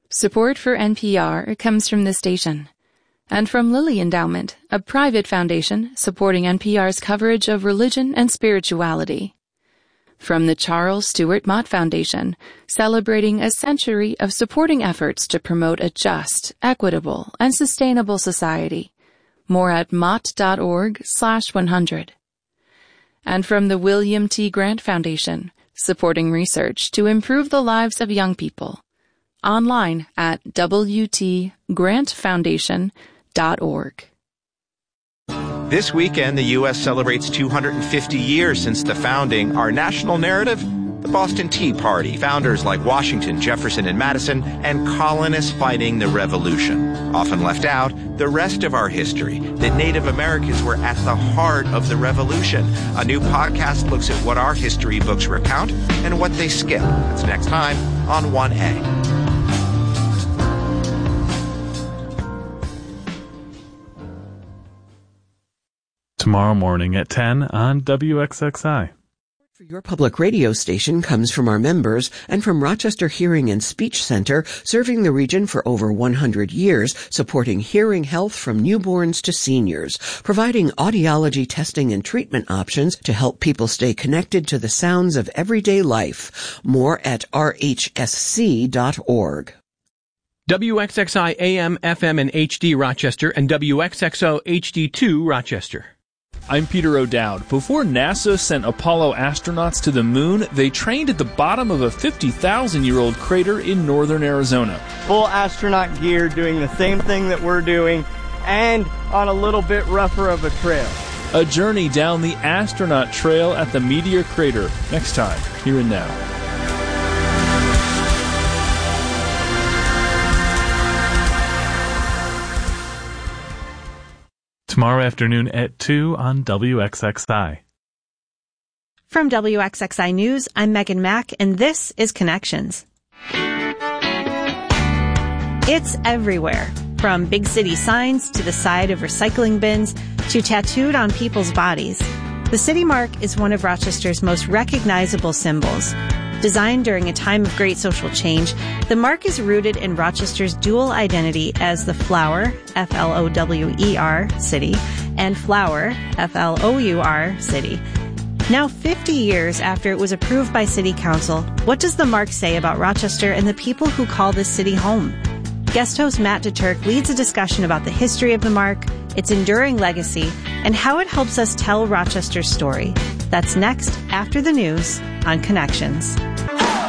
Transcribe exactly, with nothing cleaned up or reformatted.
Support for N P R comes from this station and from Lilly Endowment, a private foundation supporting N P R's coverage of religion and spirituality. From the Charles Stewart Mott Foundation, celebrating a century of supporting efforts to promote a just, equitable, and sustainable society. More at mott.org slash 100. And from the William T. Grant Foundation, supporting research to improve the lives of young people. Online at w t grant foundation dot org. This weekend, the U S celebrates two hundred fifty years since the founding. Our national narrative? The Boston Tea Party, founders like Washington, Jefferson, and Madison, and colonists fighting the Revolution. Often left out, the rest of our history, that Native Americans were at the heart of the Revolution. A new podcast looks at what our history books recount and what they skip. That's next time on one A. Tomorrow morning at ten on W X X I. For your public radio station comes from our members and from Rochester Hearing and Speech Center, serving the region for over one hundred years, supporting hearing health from newborns to seniors, providing audiology testing and treatment options to help people stay connected to the sounds of everyday life. More at r h s c dot org. W X X I A M, F M, and H D Rochester and W X X O H D two Rochester. I'm Peter O'Dowd. Before NASA sent Apollo astronauts to the moon, they trained at the bottom of a fifty thousand year old crater in northern Arizona. Full astronaut gear, doing the same thing that we're doing, and on a little bit rougher of a trail. A journey down the astronaut trail at the Meteor Crater. Next time, here and now. Tomorrow afternoon at two on W X X I. From W X X I News, I'm Megan Mack, and this is Connections. It's everywhere, from big city signs to the side of recycling bins to tattooed on people's bodies. The City Mark is one of Rochester's most recognizable symbols. Designed during a time of great social change, the mark is rooted in Rochester's dual identity as the Flower, F L O W E R, city, and Flower, F L O U R, city. Now fifty years after it was approved by City Council, what does the mark say about Rochester and the people who call this city home? Guest host Matt DeTurk leads a discussion about the history of the mark, its enduring legacy, and how it helps us tell Rochester's story. That's next after the news on Connections.